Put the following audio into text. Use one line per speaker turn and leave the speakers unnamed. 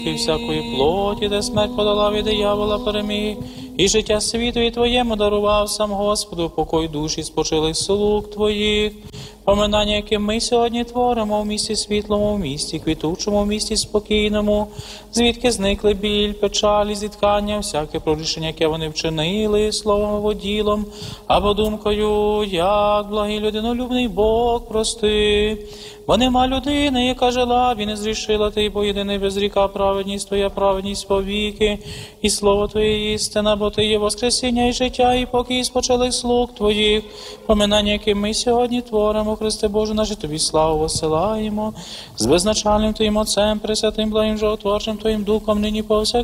і всякої плоті, де смерть подала від диявола переміг, і життя світові Твоєму дарував сам Господу, покой душі спочилих слуг Твоїх. Поминання, яке ми сьогодні творимо в місті світлому, в місті квітучому, в місті спокійному, звідки зникли біль, печалі, зіткання, всяке прорішення, яке вони вчинили, словом або ділом, або думкою, як благий людинолюбний Бог прости. Бо нема людини, яка жила, і не зрішила ти, бо єдиний без гріха праведність Твоя, праведність повіки, і слово Твоє істина, бо Ти є воскресіння і життя, і покій спочилих слуг Твоїх. Поминання, яке ми сьогодні творимо, Христе Боже, наше Тобі славу посилаємо, з безначальним Твоїм Отцем, Пресвятим, благим, животворчим Твоїм Духом, нині повсякчас.